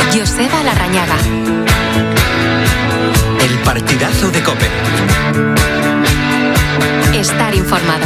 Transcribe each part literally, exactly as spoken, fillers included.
Joseba Larrañaga. El partidazo de COPE. Estar informado.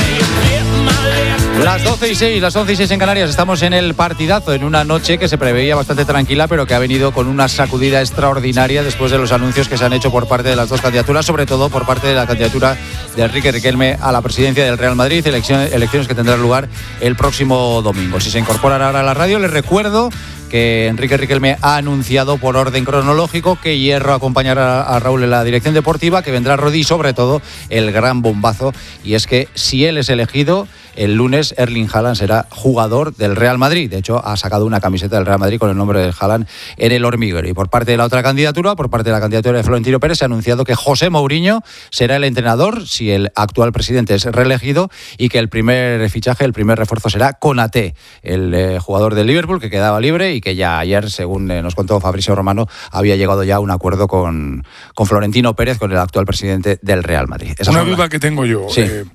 Las doce y seis, las once y seis en Canarias, estamos en el partidazo, en una noche que se preveía bastante tranquila, pero que ha venido con una sacudida extraordinaria después de los anuncios que se han hecho por parte de las dos candidaturas, sobre todo por parte de la candidatura de Enrique Riquelme a la presidencia del Real Madrid, elecciones, elecciones que tendrán lugar el próximo domingo. Si se incorporan ahora a la radio, les recuerdo que Enrique Riquelme ha anunciado por orden cronológico que Hierro acompañará a Raúl en la dirección deportiva, que vendrá Rodri y sobre todo el gran bombazo, y es que si él es elegido, el lunes Erling Haaland será jugador del Real Madrid. De hecho, ha sacado una camiseta del Real Madrid con el nombre de Haaland en el hormiguero. Y por parte de la otra candidatura, por parte de la candidatura de Florentino Pérez, se ha anunciado que José Mourinho será el entrenador si el actual presidente es reelegido, y que el primer fichaje, el primer refuerzo será Konaté, el eh, jugador del Liverpool que quedaba libre y que ya ayer, según eh, nos contó Fabrizio Romano, había llegado ya a un acuerdo con, con Florentino Pérez, con el actual presidente del Real Madrid. Esas Una duda la... que tengo yo. Sí. Eh,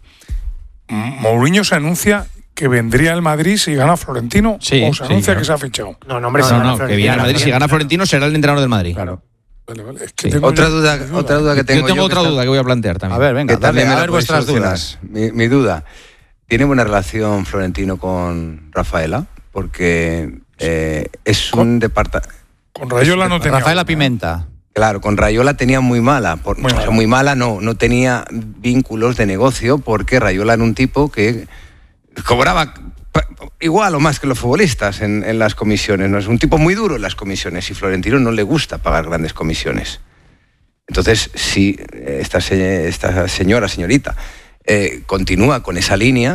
Mourinho se anuncia que vendría al Madrid si gana Florentino, sí, o se anuncia sí, claro. que se ha fichado. No, no, hombre, no, si no, gana no, Florentino, que viene al Madrid, si gana Florentino será el entrenador del Madrid. Claro. Vale, vale. Es que Sí. tengo Otra yo- duda, duda. otra duda que tengo yo tengo yo otra que duda está- que voy a plantear también. A ver, venga, que dale, también me a la ver podéis vuestras solucionar. dudas. Mi, mi duda, ¿tiene buena relación Florentino con Rafaela? Porque eh, es Con- un departamento... Con Rayola no tenía. Rafaela una. Pimenta. Claro, con Rayola tenía muy mala, por, Muy o sea, mala. muy mala no, no tenía vínculos de negocio, porque Rayola era un tipo que cobraba pa- igual o más que los futbolistas en, en las comisiones, ¿no? Es un tipo muy duro en las comisiones, y Florentino no le gusta pagar grandes comisiones. Entonces, si esta, se- esta señora, señorita, eh, continúa con esa línea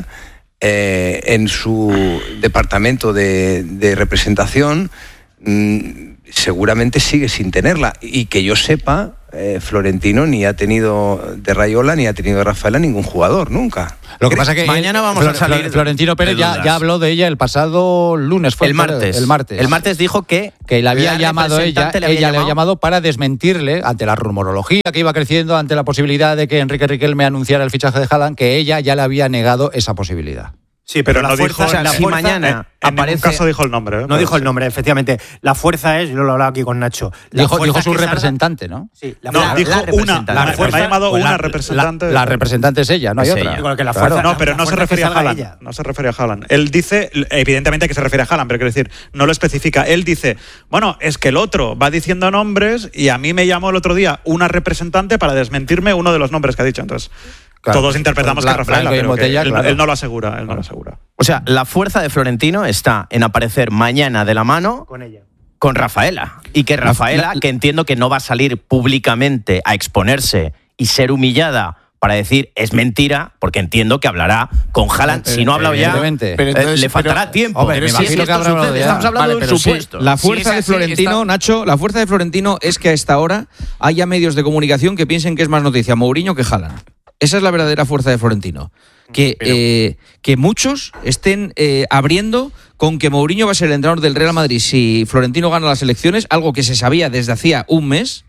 eh, en su departamento de, de representación, mmm, seguramente sigue sin tenerla. Y que yo sepa, eh, Florentino ni ha tenido de Rayola ni ha tenido de Rafaela ningún jugador, nunca. Lo que pasa es que Mañana él- vamos Flor- a salir Flor- Florentino Pérez de ya, dudas. ya habló de ella el pasado lunes. Fue El martes. El martes. El martes dijo que que le había la llamado ella, representante le había ella le había llamado. llamado para desmentirle ante la rumorología que iba creciendo, ante la posibilidad de que Enrique Riquelme anunciara el fichaje de Haaland, que ella ya le había negado esa posibilidad. Sí, pero, Pero la no fuerza, dijo- o sea, la si fuerza- mañana En, en aparece... ningún caso dijo el nombre. ¿eh? No Pero dijo el sí. nombre, efectivamente. La fuerza es, yo lo he hablado aquí con Nacho. La Dijo, fuerza dijo es su que salga- representante, ¿no? Sí, la No, fuerza- dijo la una. representante. Me, La me fuerza- ha llamado pues una la- representante. La representante es ella, no hay Es otra. ella. Yo creo que la Claro. fuerza- No, pero la no se fuerza refería que a salga Haaland. ella. No se refería a Haaland. Él dice, evidentemente que se refiere a Haaland, pero quiero decir, no lo especifica. Él dice, bueno, es que el otro va diciendo nombres y a mí me llamó el otro día una representante para desmentirme uno de los nombres que ha dicho. Entonces, Claro. todos interpretamos Bla- que es Rafaela, blanco y en pero que botella, él, claro. él no lo asegura. Él no lo asegura. O sea, la fuerza de Florentino está en aparecer mañana de la mano Con ella. con Rafaela. Y que Rafaela, la- que entiendo que no va a salir públicamente a exponerse y ser humillada para decir es mentira, porque entiendo que hablará con Haaland. Si no ha hablado ya, Evidentemente. eh, Pero entonces- le faltará pero- tiempo. Hombre, me Si es imagino que que esto habrá hablado sucede, ya. estamos hablando Vale, de un pero sí, supuesto. La Si fuerza es de así, Florentino, está- Nacho, la fuerza de Florentino es que a esta hora haya medios de comunicación que piensen que es más noticia Mourinho que Haaland. Esa es la verdadera fuerza de Florentino. Que, eh, que muchos estén eh, abriendo con que Mourinho va a ser el entrenador del Real Madrid si Florentino gana las elecciones, algo que se sabía desde hacía un mes,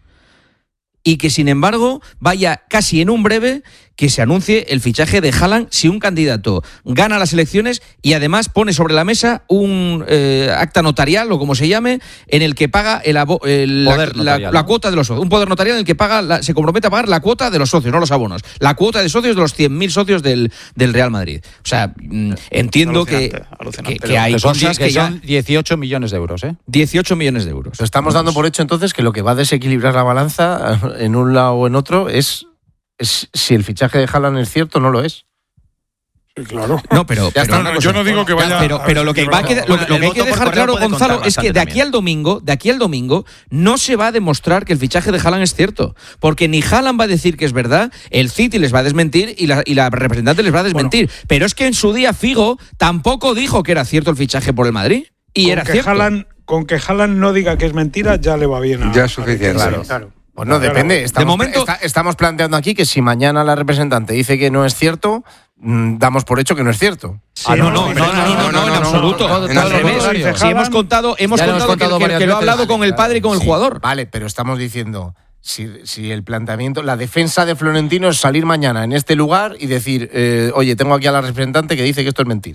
y que sin embargo vaya casi en un breve que se anuncie el fichaje de Haaland si un candidato gana las elecciones y además pone sobre la mesa un eh, acta notarial o como se llame en el que paga el abo- el- la, Poder la- notarial, la ¿no? cuota de los socios, un poder notarial en el que paga la- se compromete a pagar la cuota de los socios, no los abonos, la cuota de socios de los cien mil socios del, del Real Madrid. O sea, mm, entiendo que, Alucinante, alucinante. que, que hay que son, cosas que que ya son dieciocho millones de euros, ¿eh? dieciocho millones de euros. Pues estamos dando por hecho entonces que lo que va a desequilibrar la balanza en un lado o en otro es, es si el fichaje de Haaland es cierto o no lo es. Sí, claro. No, pero, Ya pero está, una no, cosa- yo no digo que vaya Pero, a pero lo que va a desequilibrar quedar- lo, la que- lo El que hay voto que por dejar correo claro, puede Gonzalo, contar es que bastante de aquí también. al domingo, de aquí al domingo, no se va a demostrar que el fichaje de Haaland es cierto, porque ni Haaland va a decir que es verdad, el City les va a desmentir y la, y la representante les va a desmentir. Pero es que en su día Figo tampoco dijo que era cierto el fichaje por el Madrid y Con era que cierto. Haaland, con que Haaland no diga que es mentira, ya le va bien. A, Ya es suficiente. Claro. Claro. Pues no, Claro. depende. Estamos, De momento- está- estamos planteando aquí que si mañana la representante dice que no es cierto, mm, damos por hecho que no es cierto. Ah, no, no, no, pero no, no, no, no, en absoluto. no, Al no, revés. no, dice Si hemos Haaland, contado, hemos ya lo hemos contado, contado que, que- varias que lo ha veces. hablado con el padre y con el Sí, jugador. Vale, pero estamos diciendo, si, si el planteamiento, la defensa de Florentino es salir mañana en este lugar y decir, eh, oye, tengo aquí a la representante que dice que esto es mentira.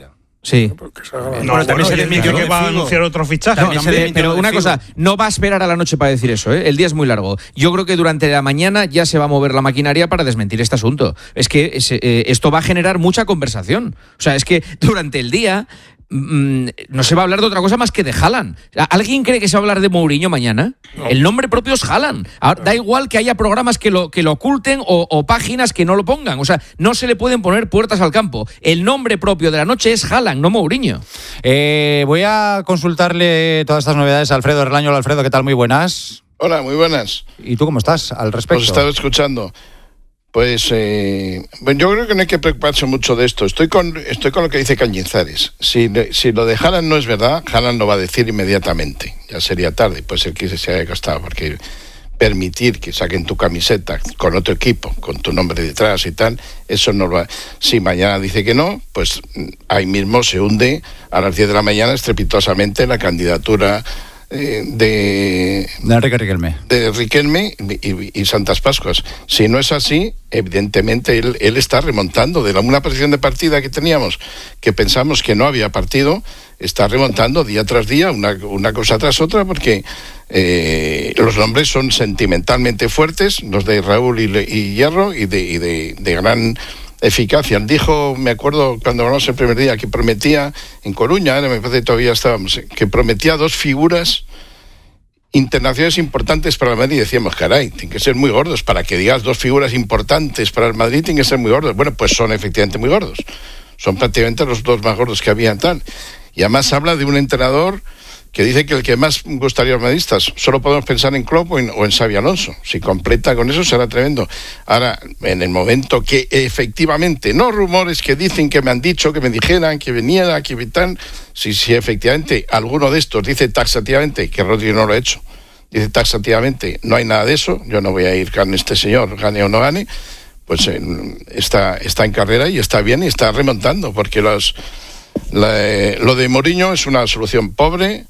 Sí. No, No, bueno, también se desmintió que va a anunciar otro fichaje. No, se, pero una cosa, no va a esperar a la noche para decir eso, ¿eh? El día es muy largo. Yo creo que durante la mañana ya se va a mover la maquinaria para desmentir este asunto. Es que es, eh, esto va a generar mucha conversación. O sea, es que durante el día mmm, no se va a hablar de otra cosa más que de Haaland. ¿Alguien cree que se va a hablar de Mourinho mañana? No. El nombre propio es Haaland. Ahora, da igual que haya programas que lo, que lo oculten o, o páginas que no lo pongan. O sea, no se le pueden poner puertas al campo. El nombre propio de la noche es Haaland, no Mourinho. Eh, voy a consultarle todas estas novedades a Alfredo Erlaño. Hola, Alfredo, ¿qué tal? Muy buenas. Hola, muy buenas. ¿Y tú cómo estás al respecto? Os estaba escuchando. Pues eh, bueno, yo creo que no hay que preocuparse mucho de esto. Estoy con estoy con lo que dice Cañizares. Si, si lo de Haaland no es verdad, Haaland lo va a decir inmediatamente. Ya sería tarde, puede ser que se haya costado, porque permitir que saquen tu camiseta con otro equipo, con tu nombre detrás y tal, eso no lo va. Si mañana dice que no, pues ahí mismo se hunde a las diez de la mañana estrepitosamente la candidatura de, de Enrique Riquelme, de Riquelme y, y, y Santas Pascuas. Si no es así, evidentemente él, él está remontando de la, una posición de partida que teníamos, que pensamos que no había partido, está remontando día tras día, una, una cosa tras otra, porque eh, los nombres son sentimentalmente fuertes, los de Raúl y, y Hierro, y de, y de, de gran eficacia. Dijo, me acuerdo cuando hablamos el primer día, que prometía en Coruña, me parece que todavía estábamos, que prometía dos figuras internacionales importantes para el Madrid. Y decíamos, caray, tienen que ser muy gordos. Para que digas dos figuras importantes para el Madrid, tienen que ser muy gordos. Bueno, pues son efectivamente muy gordos. Son prácticamente los dos más gordos que había tal. Y además habla de un entrenador que dice que el que más gustaría a los madridistas, solo podemos pensar en Klopp o en, o en Xabi Alonso. Si completa con eso será tremendo. Ahora, en el momento que efectivamente, no rumores que dicen, que me han dicho, que me dijeran, que viniera, que tal, si, si efectivamente alguno de estos dice taxativamente, que Rodri no lo ha hecho, dice taxativamente, no hay nada de eso, yo no voy a ir con este señor, gane o no gane, pues eh, está, está en carrera y está bien y está remontando, porque los, la, eh, lo de Mourinho es una solución pobre,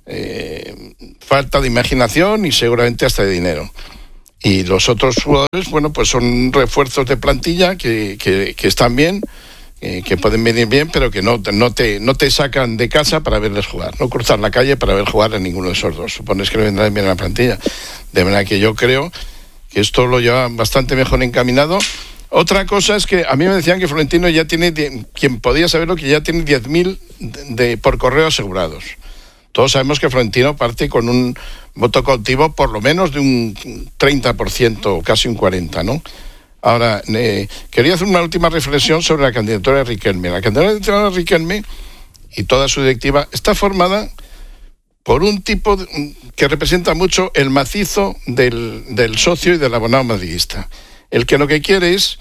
Eh, falta de imaginación y seguramente hasta de dinero. Y los otros jugadores, bueno, pues son refuerzos de plantilla que, que, que están bien, eh, que pueden venir bien, pero que no, no, te, no te sacan de casa para verles jugar, no cruzar la calle para ver jugar a ninguno de esos dos. Supones que le vendrán bien a la plantilla. De manera que yo creo que esto lo lleva bastante mejor encaminado. Otra cosa es que a mí me decían que Florentino ya tiene, quien podía saberlo, que ya tiene diez mil de, de, por correo asegurados. Todos sabemos que Florentino parte con un voto cautivo por lo menos de un treinta por ciento, casi un cuarenta por ciento, ¿no? Ahora, eh, quería hacer una última reflexión sobre la candidatura de Riquelme. La candidatura de Riquelme y toda su directiva está formada por un tipo de, que representa mucho el macizo del, del socio y del abonado madridista. El que lo que quiere es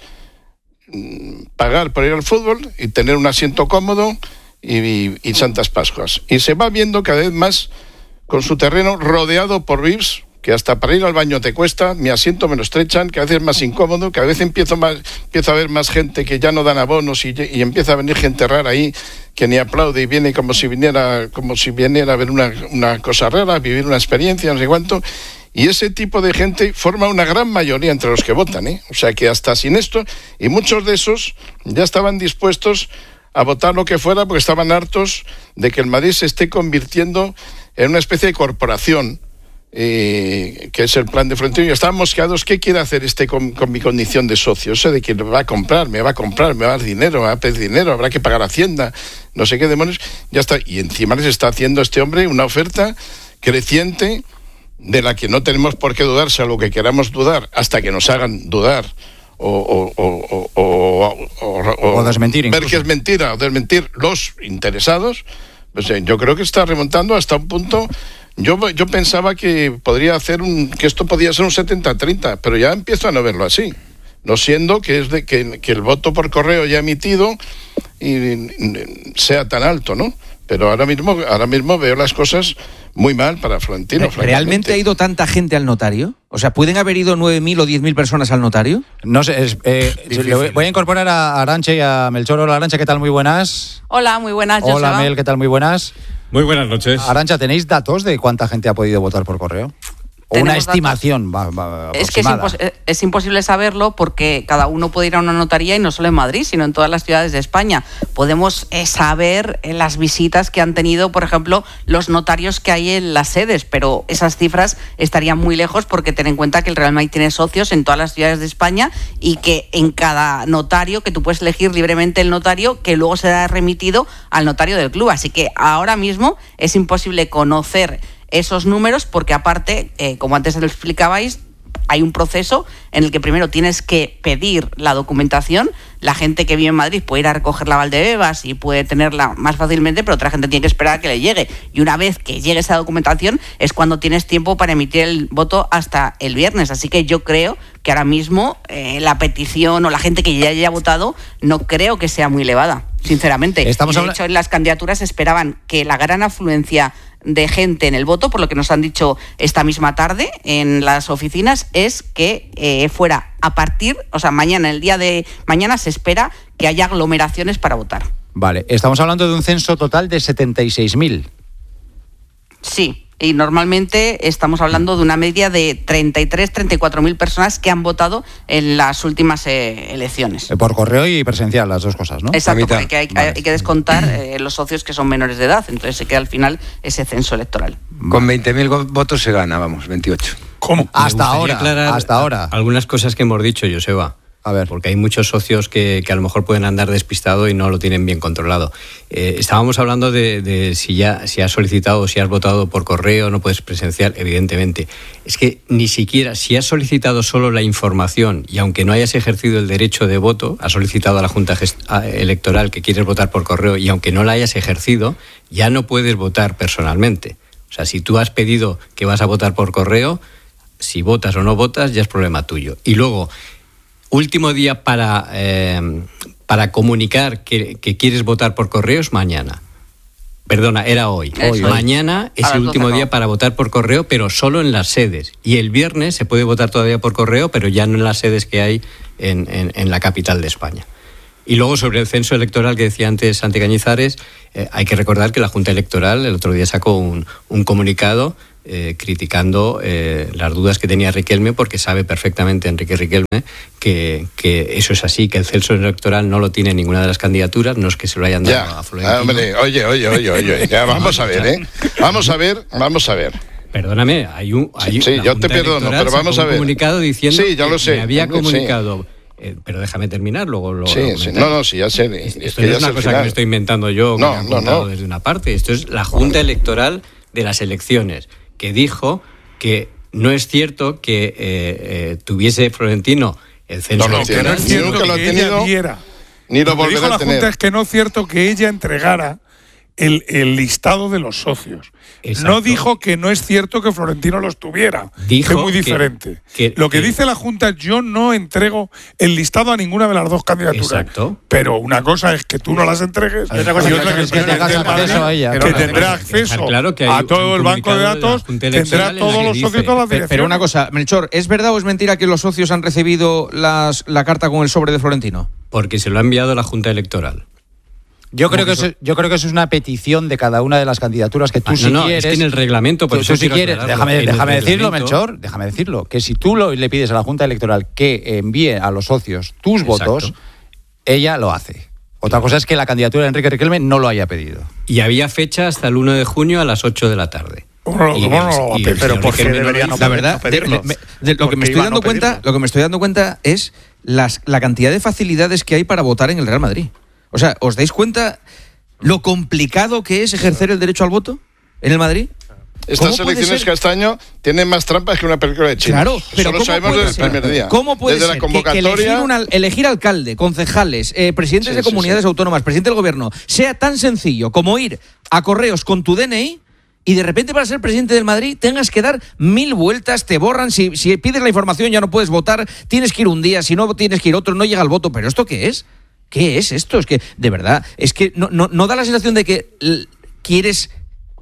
pagar por ir al fútbol y tener un asiento cómodo Y, y, y Santas Pascuas. Y se va viendo cada vez más con su terreno rodeado por V I Ps, que hasta para ir al baño te cuesta, mi asiento me lo estrechan, cada vez es más incómodo, cada vez empiezo, más, empiezo a ver más gente que ya no dan abonos y, y empieza a venir gente rara ahí que ni aplaude y viene como si viniera, como si viniera a ver una, una cosa rara, a vivir una experiencia, no sé cuánto. Y ese tipo de gente forma una gran mayoría entre los que votan, ¿eh? O sea que hasta sin esto, y muchos de esos ya estaban dispuestos a votar lo que fuera porque estaban hartos de que el Madrid se esté convirtiendo en una especie de corporación, eh, que es el plan de Florentino. Y estaban mosqueados, ¿qué quiere hacer este con, con mi condición de socio? Eso de que me va a comprar, me va a comprar, me va a dar dinero, me va a pedir dinero, habrá que pagar Hacienda, no sé qué demonios, ya está. Y encima les está haciendo este hombre una oferta creciente de la que no tenemos por qué dudar, salvo que queramos dudar, hasta que nos hagan dudar. O, o, o, o, o, o, o desmentir ver que es mentira o desmentir los interesados. Pues, eh, yo creo que está remontando hasta un punto. Yo, yo pensaba que podría hacer un que esto podía ser un setenta treinta, pero ya empiezo a no verlo así, no siendo que es de que, que el voto por correo ya emitido y, y sea tan alto, ¿no? Pero ahora mismo ahora mismo veo las cosas muy mal para Florentino. ¿Realmente ha ido tanta gente al notario? O sea, ¿pueden haber ido nueve mil o diez mil personas al notario? No sé, es, eh, le voy a incorporar a Arantxa y a Melchor. Hola, Arantxa, ¿qué tal? Muy buenas. Hola, muy buenas. Hola, Joseba. Mel, ¿qué tal? Muy buenas. Muy buenas noches. Arantxa, ¿tenéis datos de cuánta gente ha podido votar por correo? O una estimación va, va, es que es, impos es imposible saberlo porque cada uno puede ir a una notaría y no solo en Madrid, sino en todas las ciudades de España. Podemos eh, saber eh, las visitas que han tenido, por ejemplo, los notarios que hay en las sedes, pero esas cifras estarían muy lejos porque ten en cuenta que el Real Madrid tiene socios en todas las ciudades de España y que en cada notario, que tú puedes elegir libremente el notario, que luego será remitido al notario del club. Así que ahora mismo es imposible conocer esos números porque aparte, eh, como antes lo explicabais, hay un proceso en el que primero tienes que pedir la documentación. La gente que vive en Madrid puede ir a recoger la Valdebebas y puede tenerla más fácilmente, pero otra gente tiene que esperar a que le llegue. Y una vez que llegue esa documentación es cuando tienes tiempo para emitir el voto hasta el viernes. Así que yo creo que ahora mismo eh, la petición o la gente que ya haya votado no creo que sea muy elevada, sinceramente. Estamos y de hecho, en las candidaturas esperaban que la gran afluencia de gente en el voto, por lo que nos han dicho esta misma tarde en las oficinas, es que eh, fuera a partir, o sea, mañana, el día de mañana se espera que haya aglomeraciones para votar. Vale, estamos hablando de un censo total de setenta y seis mil. Sí. Y normalmente estamos hablando de una media de treinta y tres, treinta y cuatro mil personas que han votado en las últimas eh, elecciones. Por correo y presencial, las dos cosas, ¿no? Exacto, porque hay, hay, hay que descontar eh, los socios que son menores de edad, entonces se queda al final ese censo electoral. Con veinte mil votos se gana, vamos, veintiocho. ¿Cómo? Hasta ahora, hasta ahora. Algunas cosas que hemos dicho, Joseba. A ver. Porque hay muchos socios que, que a lo mejor pueden andar despistados y no lo tienen bien controlado. Eh, estábamos hablando de, de si ya si has solicitado o si has votado por correo, no puedes presencial, evidentemente. Es que ni siquiera, si has solicitado solo la información y aunque no hayas ejercido el derecho de voto, has solicitado a la Junta Electoral que quieres votar por correo y aunque no la hayas ejercido, ya no puedes votar personalmente. O sea, si tú has pedido que vas a votar por correo, si votas o no votas, ya es problema tuyo. Y luego, último día para, eh, para comunicar que, que quieres votar por correo es mañana. Perdona, era hoy. hoy mañana es el último día para votar por correo, pero solo en las sedes. Y el viernes se puede votar todavía por correo, pero ya no en las sedes que hay en, en, en la capital de España. Y luego sobre el censo electoral que decía antes Santi Cañizares, eh, hay que recordar que la Junta Electoral el otro día sacó un, un comunicado Eh, criticando eh, las dudas que tenía Riquelme, porque sabe perfectamente Enrique Riquelme que, que eso es así, que el censo electoral no lo tiene ninguna de las candidaturas, no es que se lo hayan dado ya, a Florentino. Hombre, oye, oye, oye, oye, ya, vamos a ver, ¿eh? Vamos a ver, vamos a ver. Perdóname, hay un... Hay, sí, sí yo te perdono, pero vamos a ver. Un comunicado diciendo sí, ya lo sé, que me había comunicado... Sí. Eh, pero déjame terminar, luego lo sí, lo sí, no, no, sí, ya sé. Es, es esto que no ya es una cosa final. que me estoy inventando yo, no, que me han no, contado no. desde una parte. Esto es la Junta Electoral de las elecciones, que dijo que no es cierto que eh, eh, tuviese Florentino el censo no, no, electoral. no es cierto nunca que lo ha tenido, diera. Ni lo, lo volverá dijo a la tener. Junta Es que no es cierto que ella entregara el, el listado de los socios. Exacto. No dijo que no es cierto que Florentino los tuviera. Dijo que es muy que, diferente. Que, lo que, que dice la Junta es: yo no entrego el listado a ninguna de las dos candidaturas. Exacto. Pero una cosa es que tú no las entregues y otra cosa y que, otra que, que tengas acceso a ella. Que Claro, tendrá que acceso claro que a todo el banco de datos, de tendrá todos los socios y todas las direcciones. Pero una cosa, Melchor, ¿es verdad o es mentira que los socios han recibido las, la carta con el sobre de Florentino? Porque se lo ha enviado la Junta Electoral. Yo creo, que eso, yo creo que eso es una petición de cada una de las candidaturas que tú ah, si no, no, quieres. Es que en el reglamento, por tú, eso tú si quieres, déjame, déjame decirlo, reglamento, Melchor, déjame decirlo, que si tú lo, le pides a la Junta Electoral que envíe a los socios tus exacto. votos, ella lo hace. Otra cosa es que la candidatura de Enrique Riquelme no lo haya pedido. Y había fecha hasta el uno de junio a las ocho de la tarde. Bueno, y, bueno, no, y, pero ¿por qué debería no La verdad, no de, me, de, lo que me estoy dando cuenta, lo que me estoy dando cuenta es las, la cantidad de facilidades que hay para votar en el Real Madrid. O sea, ¿os dais cuenta lo complicado que es ejercer el derecho al voto en el Madrid? Estas elecciones Castaño tienen más trampas que una película de chinos. Claro, pero eso lo sabemos desde el primer día. ¿Cómo puede desde ser la convocatoria... que, que elegir, una, elegir alcalde, concejales, eh, presidentes sí, de comunidades sí, sí. autónomas, presidente del gobierno, sea tan sencillo como ir a correos con tu D N I y de repente para ser presidente del Madrid tengas que dar mil vueltas, te borran, si, si pides la información ya no puedes votar, tienes que ir un día, si no tienes que ir otro, no llega el voto. ¿Pero esto qué es? ¿Qué es esto? Es que, de verdad, es que no, no, no da la sensación de que l- quieres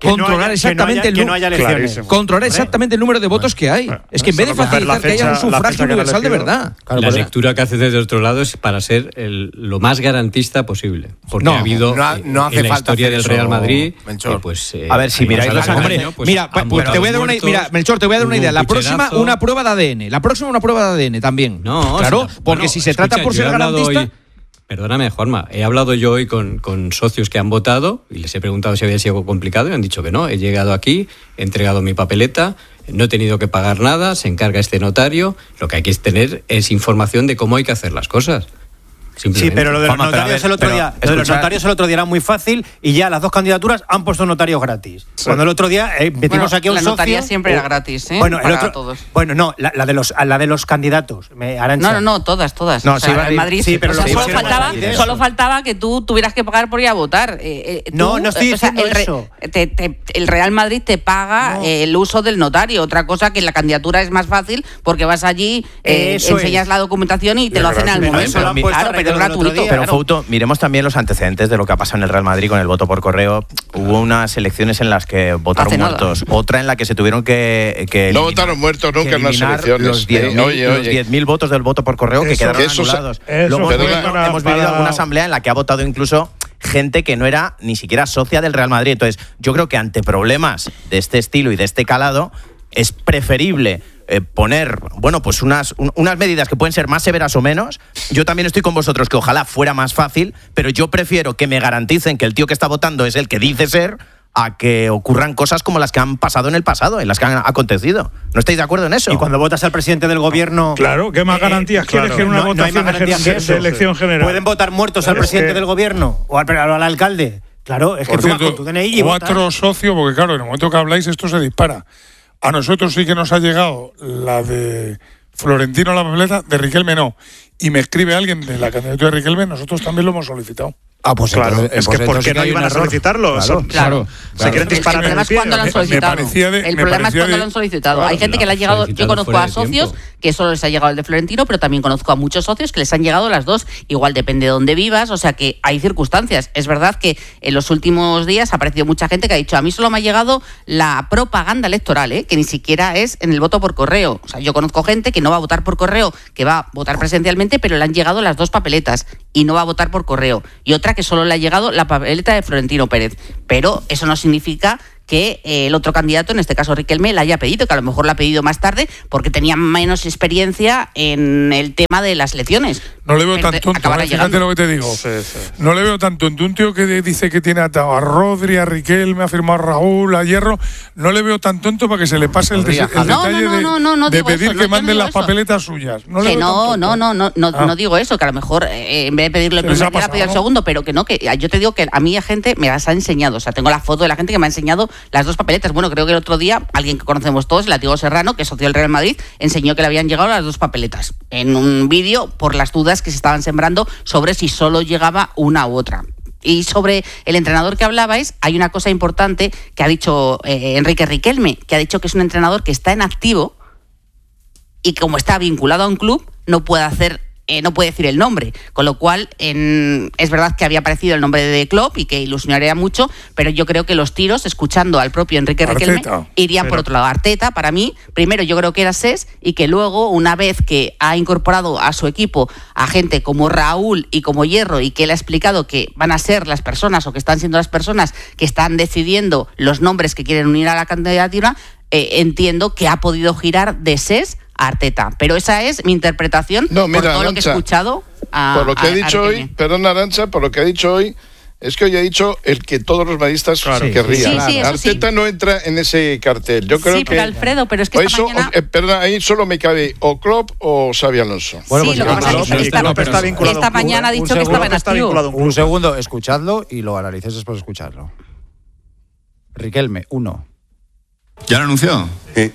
controlar haya, exactamente que no haya, el que no haya elecciones. controlar exactamente el número de votos que hay. Es que en vez de facilitar que haya un sufragio universal de verdad. La lectura que hace desde otro lado es para ser el, lo más garantista posible. Porque No, ha habido no ha- no hace en la falta historia hacer del eso, Real Madrid. Melchor. eh, pues, eh, A ver, si hay miráis más los años, hombre, ¿no? Pues mira, han pues te voy a dar una, muertos, mira, Melchor, te voy a dar una hubo idea. un La próxima, pucherazo. una prueba de A D N. La próxima, una prueba de A D N también. No, claro, si- porque bueno, si se escucha, trata por yo ser he hablado garantista. hoy- Perdóname, Juanma, he hablado yo hoy con, con socios que han votado y les he preguntado si había sido complicado y han dicho que no. He llegado aquí, he entregado mi papeleta, no he tenido que pagar nada, se encarga este notario. Lo que hay que tener es información de cómo hay que hacer las cosas. Sí, pero lo de los Juanma, pero a notarios ver, el otro pero día, lo de los escuchad- notarios el otro día era muy fácil y ya las dos candidaturas han puesto notarios gratis. Cuando el otro día eh, metimos Bueno, aquí a un la socio. notaría siempre era gratis, ¿eh? Bueno, el Para otro, todos. bueno, no, la, la de los la de los candidatos. Me, Arantxa. No, no, no, todas, todas. No, o sea, sí, va a en ir- Madrid, sí, pero o lo sea, que solo hicieron faltaba, Madrid es solo eso. faltaba que tú tuvieras que pagar por ir a votar. Eh, eh, No, tú, no estoy o sea, diciendo el, re- eso. te- te- el Real Madrid te paga No. eh, el uso del notario. Otra cosa que en la candidatura es más fácil porque vas allí, eh, Eso enseñas es. la documentación y te Es lo hacen al gratuito. momento. Eso lo han puesto Claro, a raíz pero es de lo del otro gratuito. día. Pero claro. Fouto, miremos también los antecedentes de lo que ha pasado en el Real Madrid con el voto por correo. Hubo unas elecciones en las que votaron Hace nada. muertos, otra en la que se tuvieron que, que No eliminar- votaron muertos nunca que en las eliminar elecciones. Los diez mil Eh, oye, los oye. diez mil votos del voto por correo que Eso- quedaron eso se- anulados. eso Luego fue hemos, para- hemos vivido para- alguna asamblea en la que ha votado incluso gente que no era ni siquiera socia del Real Madrid. Entonces, yo creo que ante problemas de este estilo y de este calado, es preferible eh, poner, bueno, pues unas, un- unas medidas que pueden ser más severas o menos. Yo también estoy con vosotros que ojalá fuera más fácil, pero yo prefiero que me garanticen que el tío que está votando es el que dice ser, a que ocurran cosas como las que han pasado en el pasado, en las que han acontecido. ¿No estáis de acuerdo en eso? Y cuando votas al presidente del gobierno. Claro, ¿qué más garantías quieres claro, que en una no- no hay votación más garantías de, que eso. de elección general? Pueden votar muertos al Es presidente que- del gobierno o al, o al alcalde. Claro, es que Por tú vas cierto, con tu D N I y cuatro votas. socios, porque claro, en el momento que habláis esto se dispara. A nosotros sí que nos ha llegado la de Florentino la papeleta, de Riquelme no. Y me escribe alguien de la candidatura de Riquelme, nosotros también lo hemos solicitado. Ah, pues Claro, entonces- es pues que ¿por entonces qué sí que no hay iban un a error. solicitarlo? Claro, Son- claro. Se claro. quieren El disparar en problema el es pie. cuando lo han Me- me solicitado. parecía de- el me problema es parecía cuando de- lo han solicitado. Claro, Hay gente no, que le ha llegado, yo solicitado conozco fuera a de socios tiempo. que solo les ha llegado el de Florentino, pero también conozco a muchos socios que les han llegado las dos. Igual depende de dónde vivas, o sea que hay circunstancias. Es verdad que en los últimos días ha aparecido mucha gente que ha dicho, a mí solo me ha llegado la propaganda electoral, ¿eh? Que ni siquiera es en el voto por correo. O sea, yo conozco gente que no va a votar por correo, que va a votar presencialmente, pero le han llegado las dos papeletas y no va a votar por correo. Y otra que solo le ha llegado la papeleta de Florentino Pérez. Pero eso no significa que eh, el otro candidato, en este caso Riquelme, la haya pedido, que a lo mejor la ha pedido más tarde porque tenía menos experiencia en el tema de las elecciones. No le veo Pero tan te- tonto, acabará ¿eh? Fíjate llegando. lo que te digo. No le veo tan tonto. Un tío que de- dice que tiene atado a Rodri, a Riquelme, ha firmado a Raúl, a Hierro, no le veo tan tonto para que se le pase el, Podría, des- el no, detalle no, no, de, no, no, no de digo pedir eso, no, que yo no manden digo las eso. papeletas suyas. No le que veo tan no, tonto. no, no, no, no, Ah. no digo eso, que a lo mejor eh, en vez de pedirle el Se les primer ha día, pasado, pedir el ¿no? segundo, pero que no, que yo te digo que a mí hay gente me las ha enseñado, o sea, tengo la foto de la gente que me ha enseñado las dos papeletas. Bueno, creo que el otro día alguien que conocemos todos, el Atigo Serrano, que es socio del Real Madrid, enseñó que le habían llegado las dos papeletas en un vídeo por las dudas que se estaban sembrando sobre si solo llegaba una u otra. Y sobre el entrenador que hablabais, hay una cosa importante que ha dicho eh, Enrique Riquelme, que ha dicho que es un entrenador que está en activo y como está vinculado a un club, no puede hacer, eh, no puede decir el nombre. Con lo cual, en, es verdad que había aparecido el nombre de Klopp y que ilusionaría mucho, pero yo creo que los tiros, escuchando al propio Enrique Riquelme, Arteta. irían por Pero- otro lado. Arteta, para mí, primero yo creo que era Sés y que luego, una vez que ha incorporado a su equipo a gente como Raúl y como Hierro y que él ha explicado que van a ser las personas o que están siendo las personas que están decidiendo los nombres que quieren unir a la candidatura, eh, entiendo que ha podido girar de Sés a Arteta. Pero esa es mi interpretación No, por mira, todo lo que he Arantxa, escuchado. A, por lo que a- ha a dicho hoy, Riquelme. perdón Arantxa, por lo que ha dicho hoy, es que hoy ha dicho el que todos los madridistas querrían. Sí, sí, eso sí. Arteta no entra en ese cartel. Yo creo Sí, que pero Alfredo, pero es que o esta eso, mañana... eh, perdona, ahí solo me cabe o Klopp o Xabi Alonso. Bueno, Sí, pues lo que igual- pasa es que Klopp esta- está- esta vinculado esta a un club, mañana ha ¿eh? dicho Un que segundo, estaba en activo. Un segundo, escuchadlo y lo analices después de escucharlo. Riquelme, uno. ¿Ya lo anunció? Sí.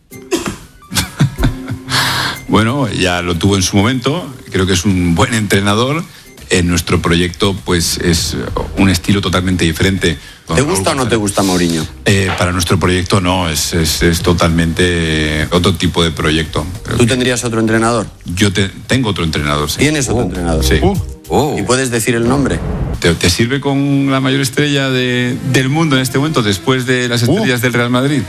Bueno, ya lo tuvo en su momento. Creo que es un buen entrenador. En nuestro proyecto, pues es un estilo totalmente diferente. ¿Te gusta o no te gusta Mourinho? Eh, para nuestro proyecto no, es, es, es totalmente otro tipo de proyecto. Creo ¿Tú que tendrías otro entrenador? yo te- tengo otro entrenador, sí. ¿Tienes otro entrenador? Sí. Uh. Oh. ¿Y puedes decir el nombre? ¿Te, te sirve con la mayor estrella de, del mundo en este momento, después de las estrellas uh. del Real Madrid?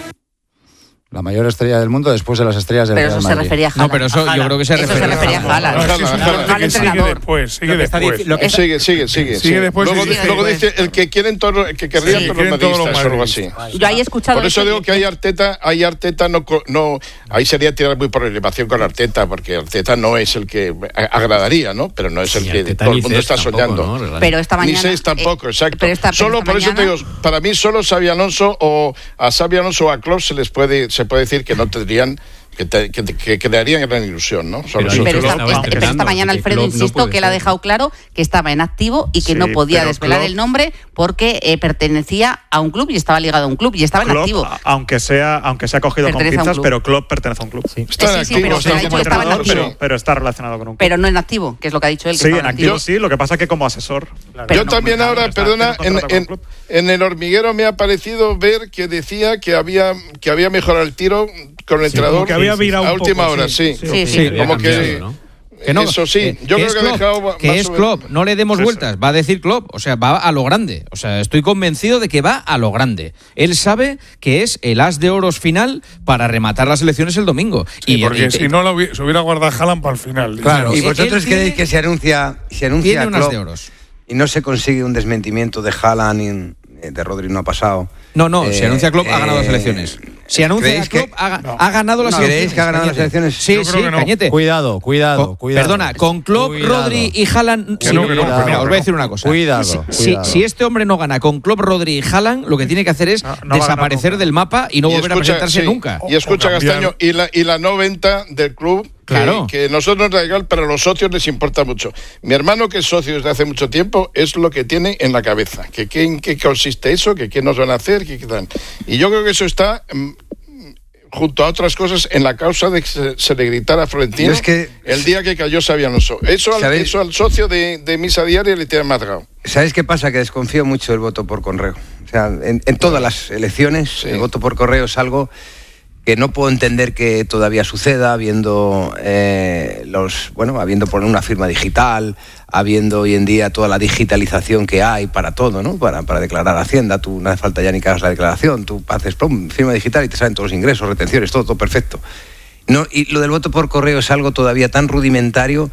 La mayor estrella del mundo después de las estrellas del pero Real eso Madrid. se refería a Haaland. No, pero eso yo creo que se eso refería, se refería a Haaland. No, Haaland, Haaland, Haaland, sigue después, sigue después. Lo que sigue, sigue, sigue. Sigue después. Luego, sigue luego después. dice el que quieren todo, el que querrían Sí, todos quieren los todos los madridistas, o algo así. Yo ahí he escuchado. Por eso digo que hay Arteta, hay Arteta no, no, ahí sería tirar muy por elevación con Arteta, porque Arteta no es el que agradaría, ¿no? Pero no es el que todo el mundo está soñando. Pero esta mañana. Ni seis tampoco, eh, exacto. Pero esta, solo pero esta por eso te mañana, digo, para mí solo Xabi Alonso o a Xabi Alonso o a Klopp se les puede, se puede decir que no tendrían. Que, te, que, que crearían gran ilusión, ¿no? Pero, pero, esta, esta, pero esta mañana Alfredo insisto no que él ha dejado claro que estaba en activo y que sí, no podía desvelar Klopp, el nombre porque eh, pertenecía a un club y estaba ligado a un club y estaba Klopp, en activo. Aunque sea, aunque sea cogido pertenece con pinzas, pero Klopp pertenece a un club. Sí, está sí, sí pero, activo, ha dicho que estaba en activo. Pero, pero está relacionado con un club. Pero no en activo, que es lo que ha dicho él. Que sí, en activo sí, lo que pasa es que como asesor. Claro. Yo no, también ahora, está, perdona, en, en, en El Hormiguero me ha parecido ver que decía que había, que había mejorado el tiro con el sí, entrenador que había virado a un última poco, hora, sí. Sí, sí, sí. sí como que... ¿no? Que no, eso sí, eh, yo creo que, que Klopp, ha dejado que es Klopp, no le demos sí, vueltas, sí. va a decir Klopp, o sea, va a lo grande, o sea, estoy convencido de que va a lo grande. Él sabe que es el as de oros final para rematar las elecciones el domingo. Sí, y porque y, si no lo hubiera, se hubiera guardado Haaland para el final. Claro. Y vosotros creéis que se anuncia, se anuncia tiene unas Klopp de oros y no se consigue un desmentimiento de Haaland y de Rodri no ha pasado. No, no, eh, si anuncia Klopp eh, ha ganado las elecciones. Si anuncia Klopp ha, no. ha ganado las no. elecciones. ¿Creéis que ha ganado las elecciones? Sí, Yo sí, creo que no. Cañete. Cuidado, cuidado, con, cuidado. Perdona, con Klopp, cuidado. Rodri y Haaland. Que Si no, no, que no, mira, que no, os voy a decir una cosa. Cuidado, si, cuidado. Si, si este hombre no gana con Klopp, Rodri y Haaland, lo que tiene que hacer es no, no desaparecer del mapa y no y volver escucha, a presentarse sí. nunca. Y escucha, Castaño, y la, y la no venta del club. Claro. Que, que nosotros nos da igual, pero a los socios les importa mucho. Mi hermano, que es socio desde hace mucho tiempo, es lo que tiene en la cabeza. Que qué, en qué consiste eso, que qué nos van a hacer, que qué tal. Y yo creo que eso está, mm, junto a otras cosas, en la causa de que se, se le gritara a Florentino es que, el día que cayó Xabi Alonso. Eso al, eso al socio de, de Misa Diaria le tiene matado. ¿Sabéis qué pasa? Que desconfío mucho del voto por correo. O sea, en, en todas las elecciones, sí. El voto por correo es algo que no puedo entender que todavía suceda, habiendo eh, los, bueno, habiendo poner una firma digital, habiendo hoy en día toda la digitalización que hay para todo, ¿no? Para, para declarar Hacienda, tú no hace falta ya ni que hagas la declaración, tú haces plum, firma digital y te salen todos los ingresos, retenciones, todo, todo perfecto. No, y lo del voto por correo es algo todavía tan rudimentario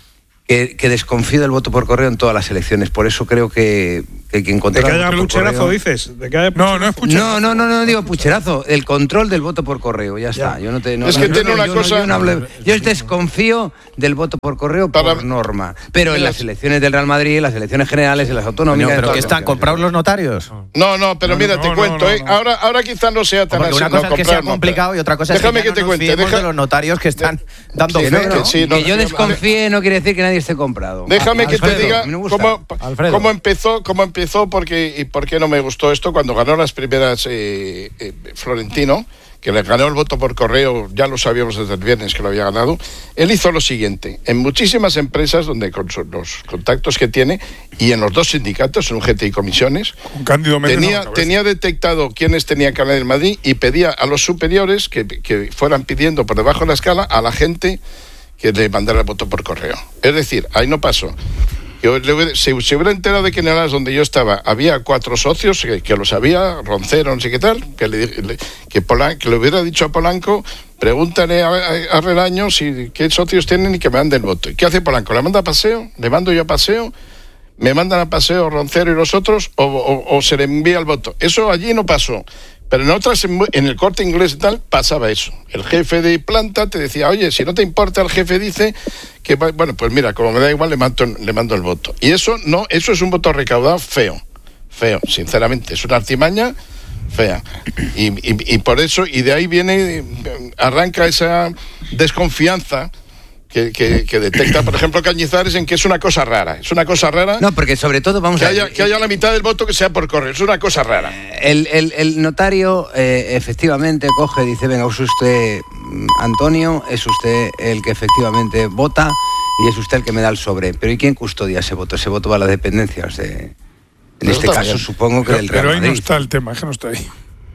que, que desconfío del voto por correo en todas las elecciones. Por eso creo que, que, que encontrar... ¿De que haya pucherazo, correo... dices? ¿De que haya pucherazo? No, no es pucherazo. No, no, no, no digo pucherazo. El control del voto por correo, ya está. Ya. Yo no te, no, es no, que no, tiene no, una yo cosa... No, yo, no hablo, yo desconfío del voto por correo por Para... norma. Pero en las elecciones del Real Madrid, en las elecciones generales, en las autonómicas... ¿Pero que están comprados los notarios? No, no, pero no, mira, no, te no, cuento. No, no, ¿eh? no. Ahora, ahora quizás no sea tan así. Una cosa es que sea complicado y otra cosa es Déjame que, que te no cuente. Deja... Deja... de los notarios que están dando sí, fe. No, no, sí, que yo desconfíe no quiere decir que nadie esté comprado. Déjame ah, que Alfredo, te diga cómo, cómo empezó, cómo empezó porque, y por qué no me gustó esto cuando ganó las primeras eh, eh, Florentino, que le ganó el voto por correo, ya lo sabíamos desde el viernes que lo había ganado. Él hizo lo siguiente: en muchísimas empresas donde con los contactos que tiene y en los dos sindicatos, en U G T y comisiones, tenía, tenía detectado quiénes tenían que ganar en Madrid y pedía a los superiores que, que fueran pidiendo por debajo de la escala a la gente que le mandara el voto por correo. Es decir, ahí no pasó. Yo le hubiera, si se hubiera enterado de que en el donde yo estaba había cuatro socios que, que lo sabía, Roncero, no sé qué tal, que le, le, que, Polan, que le hubiera dicho a Polanco, pregúntale a, a, a Relaño si, qué socios tienen y que me mande el voto. ¿Y qué hace Polanco? ¿Le manda a paseo? ¿Le mando yo a paseo? ¿Me mandan a paseo Roncero y los otros? ¿O, o, o se le envía el voto? Eso allí no pasó. Pero en otras, en el Corte Inglés y tal, pasaba eso. El jefe de planta te decía, oye, si no te importa, el jefe dice que, bueno, pues mira, como me da igual, le mando, le mando el voto. Y eso no, eso es un voto recaudado feo, feo, sinceramente. Es una artimaña fea. Y, y, y por eso, y de ahí viene, arranca esa desconfianza Que, que, que detecta, por ejemplo, Cañizares en que es una cosa rara. Es una cosa rara. No, porque sobre todo vamos que a haya, que haya la mitad del voto que sea por correo. Es una cosa rara. El, el, el notario eh, efectivamente coge y dice, venga, es usted Antonio, es usted el que efectivamente vota y es usted el que me da el sobre. Pero ¿y quién custodia ese voto? Ese voto va a las dependencias de... En pero este caso bien. Supongo que pero, el Real Pero ahí Madrid. no está el tema, es que no está ahí.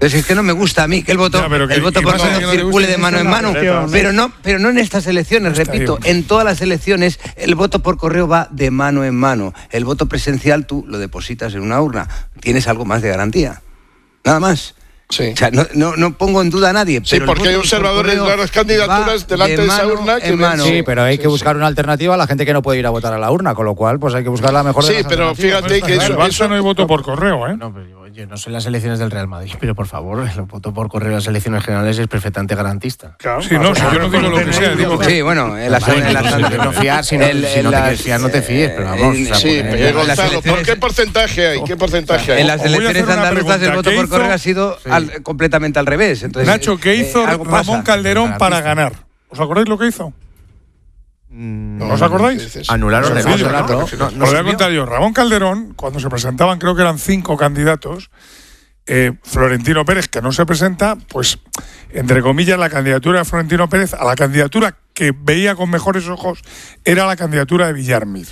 Entonces es que no me gusta a mí que el voto, Ya, pero que- el voto y por más correo que no le circule guste de mano en la mano, boleta, pero no, pero no en estas elecciones, Está repito, bien. en todas las elecciones el voto por correo va de mano en mano. El voto presencial tú lo depositas en una urna, tienes algo más de garantía, nada más. Sí. O sea, no, no, no pongo en duda a nadie. Sí, pero el porque hay voto por observadores correo de las candidaturas va delante de esa mano urna que en ven- mano. Sí, pero hay que Sí, buscar sí. una alternativa a la gente que no puede ir a votar a la urna, con lo cual pues hay que buscar la mejor de Sí, las pero alternativas. fíjate que En el eso, Barça eso no hay voto por correo, ¿eh? No, pero yo, yo no soy las elecciones del Real Madrid, pero por favor, el voto por correo en las elecciones generales es perfectamente garantista. Claro, sí, no, si yo no digo lo que sea, digo que... Sí, bueno, en las, Vale, en las- no, no, no fiar, si no- el- si en no te las- quieres fiar, no te fíes, pero vamos, en- o sea, Sí, porque- pero en las Gonzalo, ¿por elecciones- qué porcentaje hay? ¿Qué porcentaje hay? En las Os voy a hacer elecciones una andaluzas el pregunta. voto ¿Qué por hizo? correo ha sido Sí. al- completamente al revés. Entonces, Nacho, ¿qué eh, hizo algo Ramón pasa. Calderón para Garantista. ganar? ¿Os acordáis lo que hizo? No, ¿No os acordáis? ¿Qué dices? Anularon el Sencillo, voto, ¿no? ¿no? No, Os no lo voy a sirvió. contar yo. Ramón Calderón, cuando se presentaban, creo que eran cinco candidatos, eh, Florentino Pérez, que no se presenta, pues, entre comillas, la candidatura de Florentino Pérez a la candidatura que veía con mejores ojos era la candidatura de Villarmir.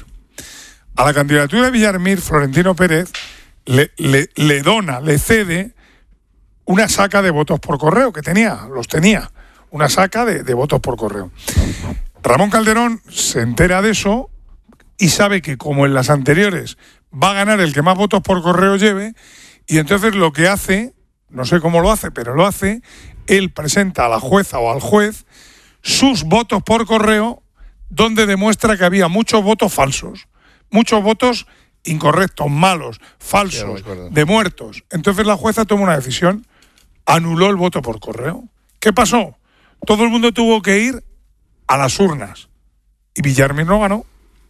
A la candidatura de Villarmir, Florentino Pérez le, le, le dona, le cede una saca de votos por correo que tenía, los tenía, una saca de, de votos por correo. Ramón Calderón se entera de eso y sabe que, como en las anteriores, va a ganar el que más votos por correo lleve, y entonces lo que hace, no sé cómo lo hace, pero lo hace, él presenta a la jueza o al juez sus votos por correo, donde demuestra que había muchos votos falsos, muchos votos incorrectos, malos, Ya falsos, me acuerdo. de muertos. Entonces la jueza toma una decisión, anuló el voto por correo. ¿Qué pasó? Todo el mundo tuvo que ir a las urnas. Y Villarmir no ganó.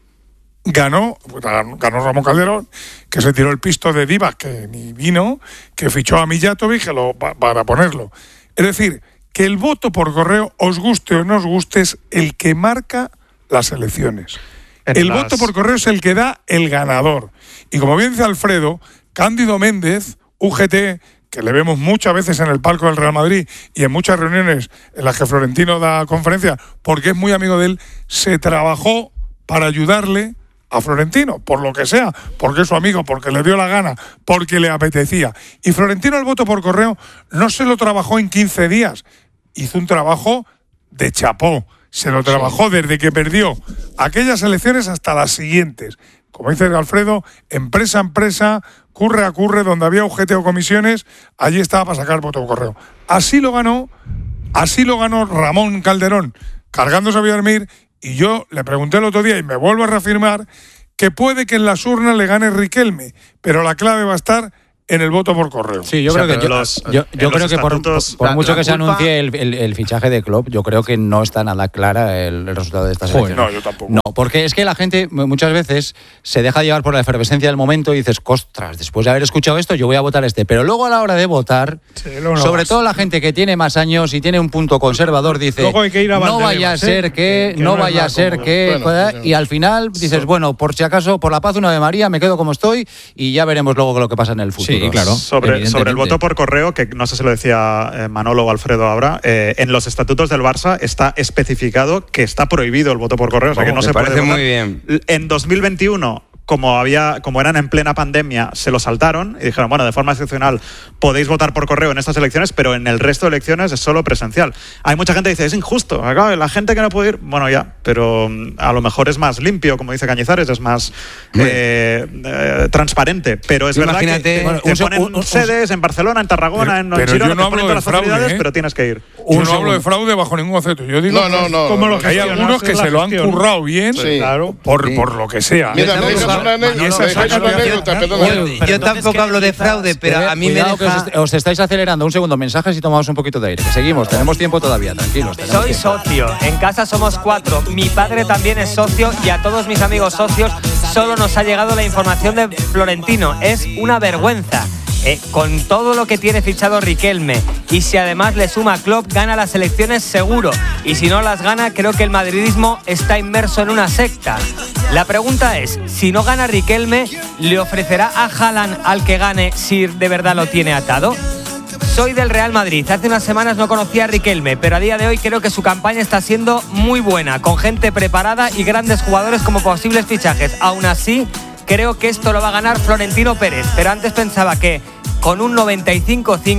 Ganó, ganó Ramón Calderón, que se tiró el pisto de Divas, que ni vino, que fichó a Mijatovic que lo, pa- para ponerlo. Es decir, que el voto por correo, os guste o no os guste, es el que marca las elecciones. En El las- voto por correo es el que da el ganador. Y como bien dice Alfredo, Cándido Méndez, U G T, que le vemos muchas veces en el palco del Real Madrid y en muchas reuniones en las que Florentino da conferencias, porque es muy amigo de él, se trabajó para ayudarle a Florentino, por lo que sea, porque es su amigo, porque le dio la gana, porque le apetecía. Y Florentino el voto por correo no se lo trabajó en quince días, hizo un trabajo de chapó, se lo trabajó desde que perdió aquellas elecciones hasta las siguientes. Como dice Alfredo, empresa a empresa, curre a curre, donde había U G T o comisiones, allí estaba para sacar voto por correo. Así lo ganó, así lo ganó Ramón Calderón, cargándose a Villarmir. Y yo le pregunté el otro día y me vuelvo a reafirmar que puede que en las urnas le gane Riquelme, pero la clave va a estar en el voto por correo. Sí, yo O sea, creo que, pero yo, los- yo- yo en creo los que por, estatutos- por la- mucho la que se culpa- anuncie el, el- el fichaje de Klopp, yo creo que no está nada clara el, el resultado de estas Joder, elecciones. no, yo tampoco. No, porque es que la gente m- muchas veces se deja llevar por la efervescencia del momento y dices, ostras, después de haber escuchado esto, yo voy a votar este. Pero luego a la hora de votar, Sí, luego no sobre vas. todo la gente que tiene más años y tiene un punto conservador, dice, Luego hay que ir a no vaya a Valdebebas, ¿eh? ser que, Que- que no no es vaya a nada ser cómodo. que, Bueno, joder, pero- y al final dices, bueno, por si acaso, por la paz, una Ave María, me quedo como estoy y ya veremos luego lo que pasa en el futuro. Sí, claro. Sobre, sobre el voto por correo, que no sé si lo decía eh, Manolo o Alfredo ahora, eh, en los estatutos del Barça está especificado que está prohibido el voto por correo, o sea que no Me se puede parece votar. muy bien. En dos mil veintiuno, como había, como eran en plena pandemia, se lo saltaron y dijeron, bueno, de forma excepcional podéis votar por correo en estas elecciones, pero en el resto de elecciones es solo presencial. Hay mucha gente que dice, es injusto, acá, la gente que no puede ir, bueno, ya, pero mm, a lo mejor es más limpio, como dice Cañizares, es más eh, eh, transparente, pero es verdad Imagínate- que Bueno, te un se- ponen un- un- sedes en Barcelona, en Tarragona, en, Pero- en pero Girona, yo no te hablo ponen de todas las fraude, facilidades, ¿eh? pero tienes que ir. Yo no hablo de fraude bajo ningún concepto. Yo digo No, no, no. como no, lo que hay gestionas algunos que es la se lo han gestión. currado bien, Sí. Claro. por, Sí. por lo que sea. Mira, me Yo dejas tampoco- una anécdota, Manolo, me dejas yo- una yo- anécdota, Yo, perdona. yo entonces, tampoco ¿qué hablo de utilizas? fraude, pero a mí me Cuidado que deja... os, est- os estáis acelerando. Un segundo, mensajes y tomamos un poquito de aire. Que seguimos, tenemos tiempo todavía, tranquilos. tenemos Soy tiempo. socio, en casa somos cuatro, mi padre también es socio y a todos mis amigos socios solo nos ha llegado la información de Florentino. Es una vergüenza. Eh, con todo lo que tiene fichado Riquelme y si además le suma a Klopp, gana las elecciones seguro, y si no las gana, creo que el madridismo está inmerso en una secta. La pregunta es, si no gana Riquelme, ¿le ofrecerá a Haaland al que gane si de verdad lo tiene atado? Soy del Real Madrid. Hace unas semanas no conocía a Riquelme, pero a día de hoy creo que su campaña está siendo muy buena, con gente preparada y grandes jugadores como posibles fichajes. Aún así, creo que esto lo va a ganar Florentino Pérez, pero antes pensaba que con un noventa y cinco cinco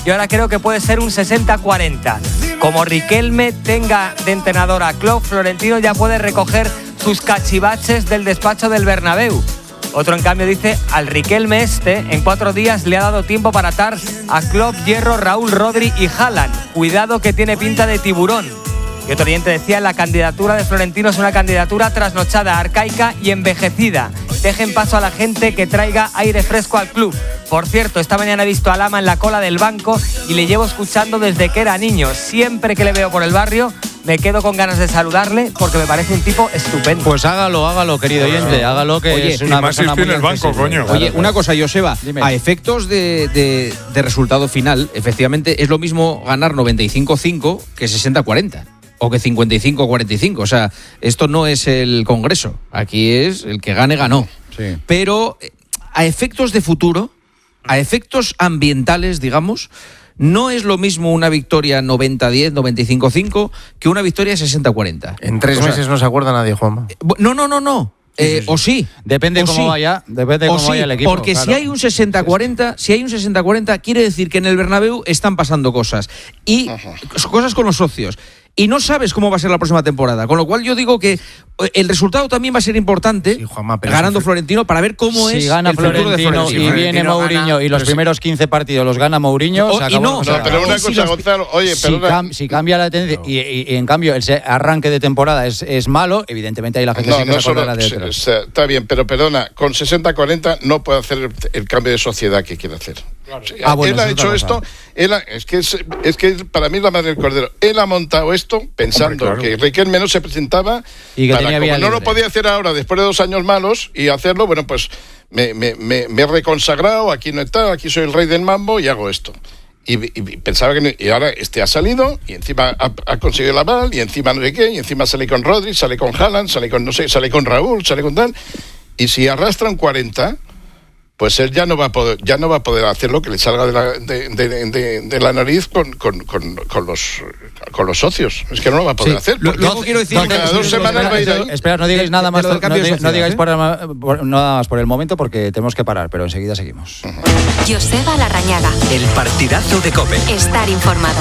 y ahora creo que puede ser un sesenta cuarenta. Como Riquelme tenga de entrenador a Klopp, Florentino ya puede recoger sus cachivaches del despacho del Bernabéu. Otro, en cambio, dice: al Riquelme este, en cuatro días le ha dado tiempo para atar a Klopp, Hierro, Raúl, Rodri y Haaland. Cuidado que tiene pinta de tiburón. Y otro oyente decía: la candidatura de Florentino es una candidatura trasnochada, arcaica y envejecida. Dejen paso a la gente que traiga aire fresco al club. Por cierto, esta mañana he visto a Lama en la cola del banco y le llevo escuchando desde que era niño. Siempre que le veo por el barrio me quedo con ganas de saludarle porque me parece un tipo estupendo. Pues hágalo, hágalo, querido oyente, hágalo, que Oye, es una y más persona si estoy muy en el banco, accesible. coño. Oye, una cosa, Joseba, a efectos de, de, de resultado final, efectivamente es lo mismo ganar noventa y cinco cinco que sesenta cuarenta. O que cincuenta y cinco cuarenta y cinco. O sea, esto no es el Congreso. Aquí es el que gane, ganó. Sí. Pero a efectos de futuro, a efectos ambientales, digamos, no es lo mismo una victoria noventa diez, noventa y cinco cinco que una victoria sesenta cuarenta. En tres O sea, meses no se acuerda nadie, Juanma. No, no, no, no. Eh, o sí. Depende o cómo sí. vaya, depende O cómo sí, vaya el equipo. porque claro. si hay un sesenta cuarenta, si hay un sesenta cuarenta, quiere decir que en el Bernabéu están pasando cosas. Y cosas con los socios. Y no sabes cómo va a ser la próxima temporada. Con lo cual yo digo que el resultado también va a ser importante, sí, Juanma, ganando Florentino, para ver cómo si es gana el futuro de Florentino Florentino. y viene Mourinho y los Pero primeros quince partidos los gana Mourinho, O- se y acabó no, la cosa. No, pero una Si cosa, los- Gonzalo, oye, si, perdona. cam- si cambia la tendencia y, y- y en cambio el se- arranque de temporada es, es malo, evidentemente ahí la gente No, sí que no se acordará solo, de se- otros. se- está bien, pero perdona, con sesenta cuarenta no puede hacer el, el cambio de sociedad que quiere hacer. Sí, Ah, bueno, él ha eso es hecho otra esto, cosa. él ha- es que es, es que para mí es la madre del cordero. Él ha montado esto pensando Hombre, claro. que Riquelme no se presentaba Y que para, tenía como vía no lo libre. podía hacer ahora después de dos años malos y hacerlo, bueno, pues me, me, me, me he reconsagrado, aquí no está, aquí soy el rey del mambo y hago esto. Y, y- y pensaba que no- y ahora este ha salido y encima ha, ha conseguido el aval y encima no sé qué, y encima sale con Rodri, sale con Haaland, sale con no sé, sale con Raúl, sale con tal. Y si arrastran cuarenta, pues él ya no va a poder, ya no va a poder hacer lo que le salga de la, de, de- de- de la nariz con, con, con, con los con los socios. Es que no lo va a poder Sí. hacer. Lo- porque luego quiero decir- cada dos semanas va a ir ahí. Espera, no digáis nada De- más, de lo del no, cambio de digáis- no sociedad, digáis ¿eh? por- por- nada más por el momento porque tenemos que parar, pero enseguida seguimos. Joseba Larrañaga. El partidazo de COPE. Estar informado.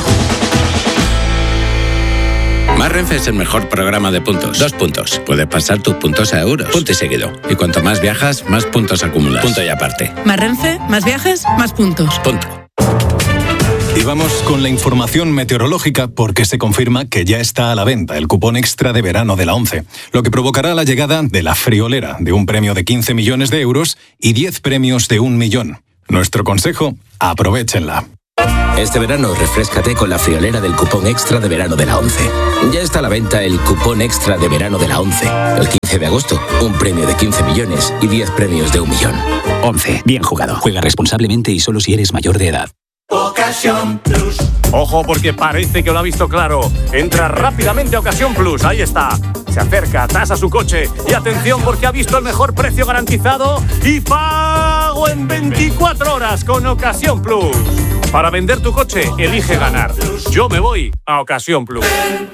Más Renfe es el mejor programa de puntos. Dos puntos. Puedes pasar tus puntos a euros. Punto y seguido. Y cuanto más viajas, más puntos acumulas. Punto y aparte. Más Renfe, más viajes, más puntos. Punto. Y vamos con la información meteorológica porque se confirma que ya está a la venta el cupón extra de verano de la ONCE, lo que provocará la llegada de la friolera de un premio de quince millones de euros y diez premios de un millón. Nuestro consejo, aprovéchenla. Este verano refréscate con la friolera del cupón extra de verano de la ONCE. Ya está a la venta el cupón extra de verano de la ONCE. El quince de agosto, un premio de quince millones y diez premios de un millón. ONCE. Bien jugado. Juega responsablemente y solo si eres mayor de edad. Ocasión Plus. Ojo porque parece que lo ha visto claro. Entra rápidamente a Ocasión Plus. Ahí está. Se acerca, tasa su coche. Y atención porque ha visto el mejor precio garantizado y pago en veinticuatro horas con Ocasión Plus. Para vender tu coche, elige ganar. Yo me voy a Ocasión Plus.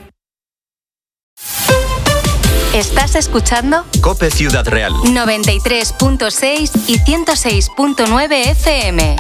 ¿Estás escuchando? COPE Ciudad Real. noventa y tres punto seis y ciento seis punto nueve F M.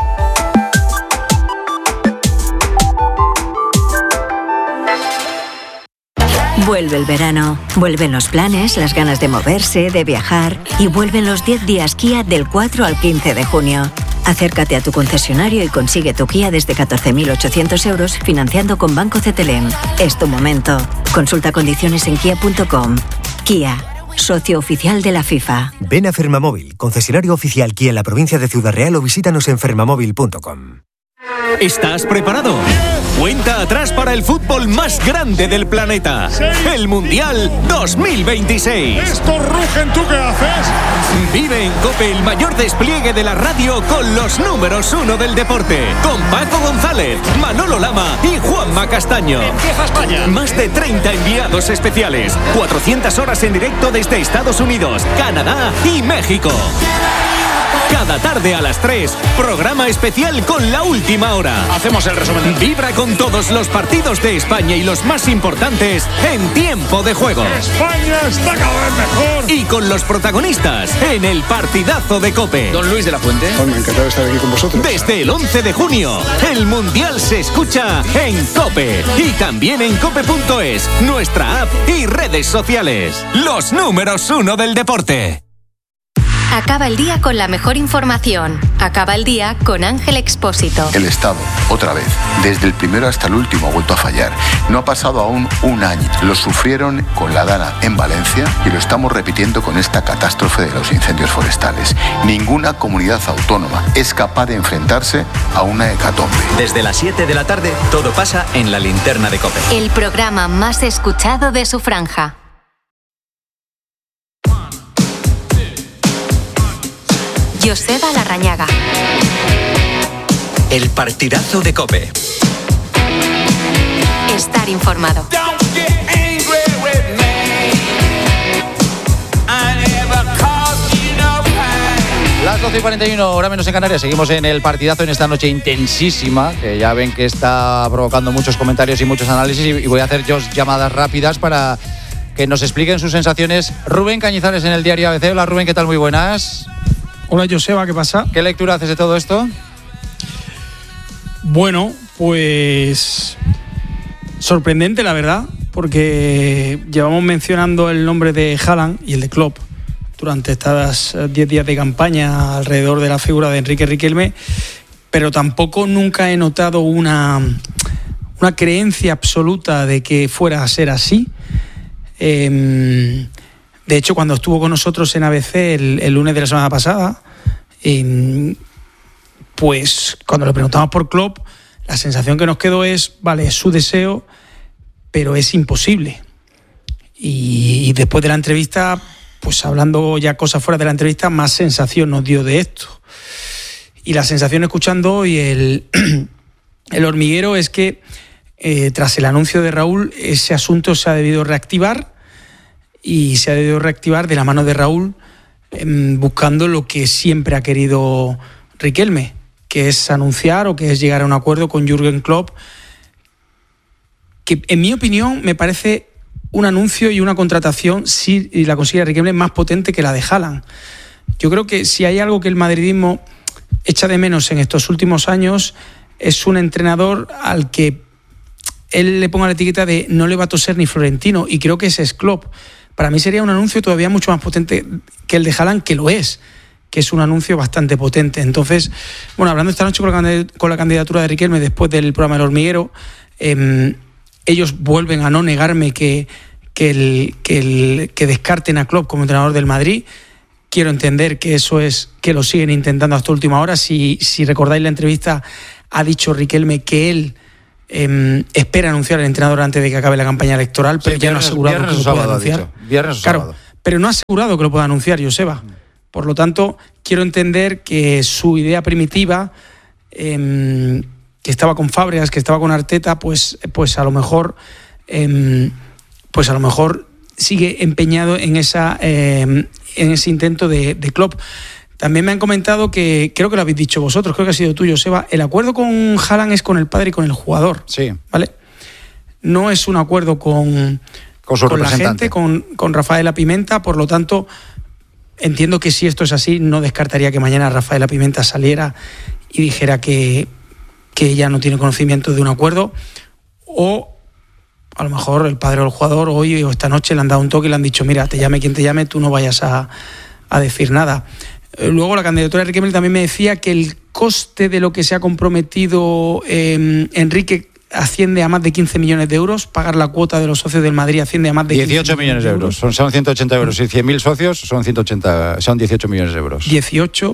Vuelve el verano, vuelven los planes, las ganas de moverse, de viajar y vuelven los diez días Kia del cuatro al quince de junio. Acércate a tu concesionario y consigue tu Kia desde catorce mil ochocientos euros financiando con Banco C T L M. Es tu momento. Consulta condiciones en kia punto com. Kia, socio oficial de la FIFA. Ven a Fermamóvil, concesionario oficial Kia en la provincia de Ciudad Real o visítanos en fermamóvil punto com. ¿Estás preparado? Cuenta atrás para el fútbol más grande del planeta. El Mundial dos mil veintiséis. ¡Estos rugen! ¿Tú qué haces? Vive en COPE el mayor despliegue de la radio con los números uno del deporte. Con Paco González, Manolo Lama y Juanma Castaño. Empieza España. Más de treinta enviados especiales. cuatrocientas horas en directo desde Estados Unidos, Canadá y México. Cada tarde a las tres, programa especial con La Última Hora. Hacemos el resumen. Vibra con todos los partidos de España y los más importantes en tiempo de juego. España está cada vez mejor. Y con los protagonistas en el partidazo de COPE. Don Luis de la Fuente. Bueno, encantado de estar aquí con vosotros. Desde el once de junio, el Mundial se escucha en COPE. Y también en cope punto es, nuestra app y redes sociales. Los números uno del deporte. Acaba el día con la mejor información. Acaba el día con Ángel Expósito. El Estado, otra vez, desde el primero hasta el último, ha vuelto a fallar. No ha pasado aún un año. Lo sufrieron con la Dana en Valencia y lo estamos repitiendo con esta catástrofe de los incendios forestales. Ninguna comunidad autónoma es capaz de enfrentarse a una hecatombe. Desde las siete de la tarde, todo pasa en la linterna de COPE. El programa más escuchado de su franja. Joseba Larrañaga. El partidazo de COPE. Estar informado. Las doce y cuarenta y uno, hora menos en Canarias. Seguimos en el partidazo en esta noche intensísima, que ya ven que está provocando muchos comentarios y muchos análisis. Y voy a hacer yo llamadas rápidas para que nos expliquen sus sensaciones. Rubén Cañizares en el diario A B C. Hola Rubén, ¿qué tal? Muy buenas. Hola Joseba, ¿qué pasa? ¿Qué lectura haces de todo esto? Bueno, pues sorprendente la verdad, porque llevamos mencionando el nombre de Haaland y el de Klopp durante estos diez días de campaña alrededor de la figura de Enrique Riquelme, pero tampoco nunca he notado una, una creencia absoluta de que fuera a ser así. Eh, De hecho, cuando estuvo con nosotros en A B C el, el lunes de la semana pasada, eh, pues cuando le preguntamos por Klopp, la sensación que nos quedó es, vale, es su deseo, pero es imposible. Y, y después de la entrevista, pues hablando ya cosas fuera de la entrevista, más sensación nos dio de esto. Y la sensación escuchando hoy el, el hormiguero es que eh, tras el anuncio de Raúl, ese asunto se ha debido reactivar. Y se ha debido reactivar de la mano de Raúl, eh, buscando lo que siempre ha querido Riquelme, que es anunciar o que es llegar a un acuerdo con Jürgen Klopp, que en mi opinión me parece un anuncio y una contratación, si la consigue Riquelme, más potente que la de Haaland. Yo creo que si hay algo que el madridismo echa de menos en estos últimos años, es un entrenador al que él le ponga la etiqueta de no le va a toser ni Florentino, y creo que ese es Klopp. Para mí sería un anuncio todavía mucho más potente que el de Haaland, que lo es, que es un anuncio bastante potente. Entonces, bueno, hablando esta noche con la candidatura de Riquelme después del programa El Hormiguero, eh, ellos vuelven a no negarme que, que, el, que, el, que descarten a Klopp como entrenador del Madrid. Quiero entender que eso es que lo siguen intentando hasta última hora. Si, si recordáis la entrevista, ha dicho Riquelme que él Eh, espera anunciar al entrenador antes de que acabe la campaña electoral, pero sí, ya viernes, no ha asegurado que lo pueda anunciar. Viernes o claro, sábado. Pero no ha asegurado que lo pueda anunciar, Joseba. Por lo tanto, quiero entender que su idea primitiva, eh, que estaba con Fábregas, que estaba con Arteta, pues, pues a lo mejor, eh, pues a lo mejor sigue empeñado en esa, eh, en ese intento de, de Klopp. También me han comentado que, creo que lo habéis dicho vosotros, creo que ha sido tuyo, Seba, el acuerdo con Haaland es con el padre y con el jugador. Sí. ¿Vale? No es un acuerdo con, con, su con la gente, con, con Rafaela Pimenta, por lo tanto, entiendo que si esto es así, no descartaría que mañana Rafaela Pimenta saliera y dijera que, que ella no tiene conocimiento de un acuerdo, o a lo mejor el padre o el jugador hoy o esta noche le han dado un toque y le han dicho, mira, te llame quien te llame, tú no vayas a, a decir nada. Luego la candidatura de Riquelme también me decía que el coste de lo que se ha comprometido eh, Enrique asciende a más de quince millones de euros. Pagar la cuota de los socios del Madrid asciende a más de dieciocho millones de euros. Son, son ciento ochenta euros. Y cien mil socios son ciento ochenta, son dieciocho millones de euros. dieciocho.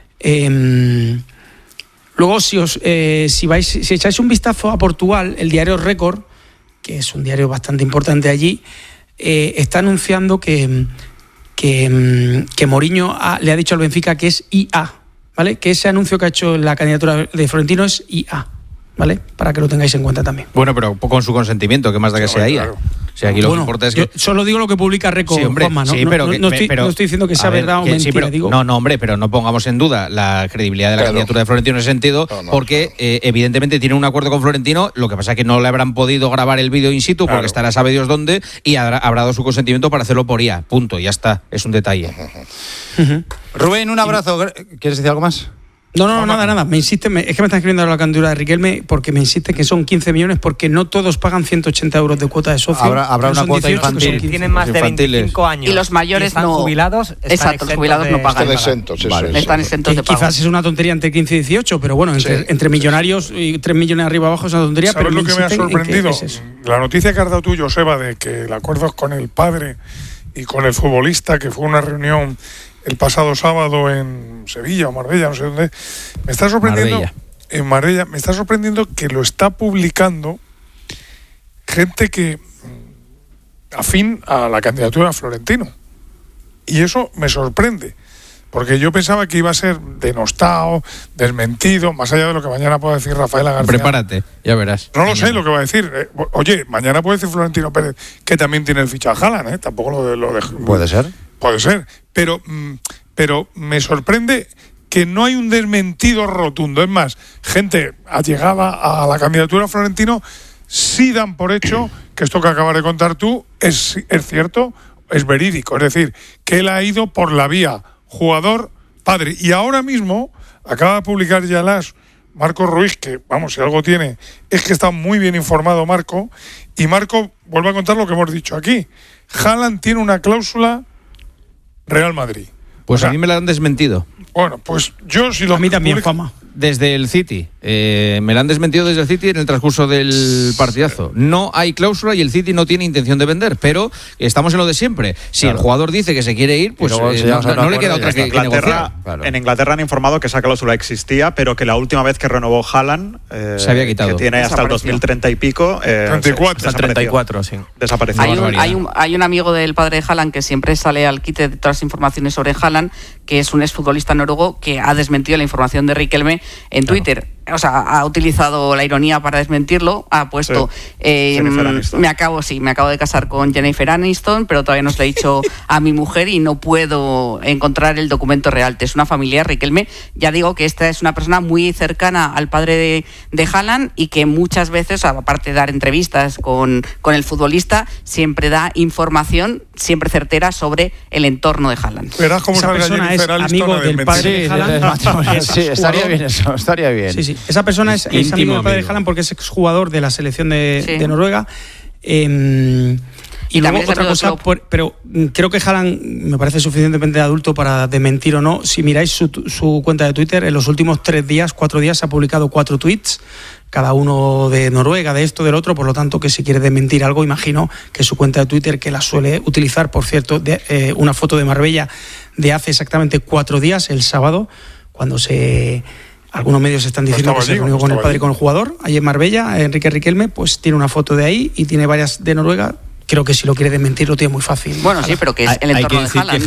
Eh, luego, si os eh, si vais, si echáis un vistazo a Portugal, el diario Récord, que es un diario bastante importante allí, eh, está anunciando que que, que Mourinho ha, le ha dicho al Benfica que es I A, ¿vale? Que ese anuncio que ha hecho la candidatura de Florentino es I A, ¿vale? Para que lo tengáis en cuenta también. Bueno, pero con su consentimiento, que más da que sea I A. Claro. O sea, aquí lo bueno, que importa es yo que... solo digo lo que publica Record, Sí, hombre, Juanma, ¿no? sí, No- pero no, que- no estoy, pero- no estoy diciendo que sea a ver, verdad o que mentira, sí, pero- digo. No, no, hombre, pero no pongamos en duda la credibilidad de la Claro. candidatura de Florentino en ese sentido, No, no, porque eh, evidentemente tiene un acuerdo con Florentino, lo que pasa es que no le habrán podido grabar el vídeo in situ Claro. porque estará sabe Dios dónde y habrá, habrá dado su consentimiento para hacerlo por I A. Punto, ya está, es un detalle. Rubén, un abrazo. ¿Quieres decir algo más? No, no, no, nada, nada. Me insiste, me- es que me están escribiendo ahora la candidatura de Riquelme porque me insiste que son quince millones porque no todos pagan ciento ochenta euros de cuota de socio. Habrá- habrá No una son cuota dieciocho, que son infantil. quince. Tienen más de infantiles. veinticinco años. Y los mayores están no- jubilados. Están Exacto, los exentos jubilados de- no pagan. Están exentos, eso Vale. es. Están exentos Que de pago. quizás es una tontería entre quince y dieciocho, pero bueno, entre, Sí. entre millonarios y tres millones arriba abajo es una tontería. ¿Sabes pero lo que me ha insisten en que sorprendido? es eso. La noticia que has dado tú, Joseba, de que el acuerdo con el padre y con el futbolista, que fue una reunión el pasado sábado en Sevilla o Marbella, no sé dónde, me está sorprendiendo. Marbella. En Marbella, me está sorprendiendo que lo está publicando gente que mm, afín a la candidatura de Florentino. Y eso me sorprende. Porque yo pensaba que iba a ser denostado, desmentido, más allá de lo que mañana pueda decir Rafaela García. Prepárate, ya verás. No lo sé lo que va a decir. Eh, Oye, mañana puede decir Florentino Pérez que también tiene el fichaje a Haaland, ¿eh? Tampoco lo de... Lo de Puede ser. Puede ser. Pero, mm, pero me sorprende que no hay un desmentido rotundo. Es más, gente allegada a la candidatura de Florentino sí dan por hecho que esto que acabas de contar tú es, es cierto, es verídico. Es decir, que él ha ido por la vía jugador, padre. Y ahora mismo acaba de publicar ya las Marco Ruiz, que, vamos, si algo tiene, es que está muy bien informado Marco, y Marco vuelve a contar lo que hemos dicho aquí. Haaland tiene una cláusula Real Madrid. Pues O sea, a mí me la han desmentido. Bueno, pues yo si lo... A mí también, public- Juanma. Desde el City. Eh, me la han desmentido desde el City en el transcurso del partidazo. No hay cláusula y el City no tiene intención de vender, pero estamos en lo de siempre. Si Claro. el jugador dice que se quiere ir, pues luego eh, se no, llama a un no le acuerdo queda y otra ya que, está. que Inglaterra, negociar. Claro. En Inglaterra han informado que esa cláusula existía, pero que la última vez que renovó Haaland, eh, Se había quitado. que tiene hasta el Desapareció. dos mil treinta y pico, eh, treinta y cuatro. se- Hasta el treinta y cuatro, sí. Desapareció. Hay un, barbaridad. hay, un, hay un amigo del padre de Haaland que siempre sale al quite de todas las informaciones sobre Haaland, que es un exfutbolista noruego que ha desmentido la información de Riquelme en Twitter. O sea, ha utilizado la ironía para desmentirlo. Ha puesto, Sí. eh, Jennifer mm, Aniston. me acabo, sí, me acabo de casar con Jennifer Aniston, pero todavía no se lo he dicho a mi mujer y no puedo encontrar el documento real. Es una familiar, Riquelme. Ya digo que esta es una persona muy cercana al padre de, de Haaland y que muchas veces, aparte de dar entrevistas con, con el futbolista, siempre da información, siempre certera, sobre el entorno de Haaland. Verás cómo Esa salga persona Jennifer es Aniston amigo a del desmentir. padre de Haaland. Sí, estaría bien eso, estaría bien. Sí, sí. Esa persona es, Es es amigo íntimo del padre de amigo. Haaland porque es exjugador de la selección de, Sí. de Noruega. Eh, y Y luego también es otra amigo cosa, del club. por- pero mm, creo que Haaland me parece suficientemente adulto para desmentir o no. Si miráis su, su cuenta de Twitter, en los últimos tres días, cuatro días, se ha publicado cuatro tweets, cada uno de Noruega, de esto, del otro. Por lo tanto, que si quiere desmentir algo, imagino que su cuenta de Twitter, que la suele utilizar, por cierto, de, eh, una foto de Marbella de hace exactamente cuatro días, el sábado, cuando se... Algunos medios están diciendo estaba que se allí, reunió no con el estaba padre allí. y con el jugador, allí en Marbella, Enrique Riquelme, pues tiene una foto de ahí y tiene varias de Noruega. Creo que si lo quiere desmentir lo tiene muy fácil. Bueno, sí, pero que es el Hay- hay entorno que de decir Haaland. que